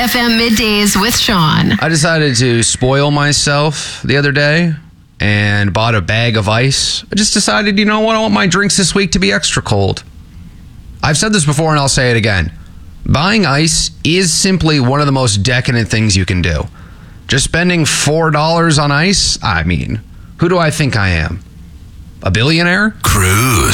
FM Middays with Sean. I decided to spoil myself the other day and bought a bag of ice. I just decided, you know what? I want my drinks this week to be extra cold. I've said this before and I'll say it again. Buying ice is simply one of the most decadent things you can do. Just spending $4 on ice? I mean, who do I think I am? A billionaire? Cruise.